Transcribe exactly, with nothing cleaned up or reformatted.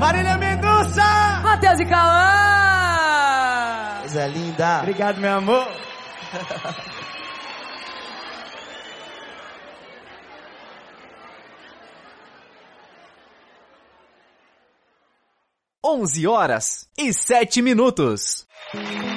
Marília Mendonça! Matheus e Cauã! Coisa linda. Obrigado, meu amor. onze horas e sete minutos.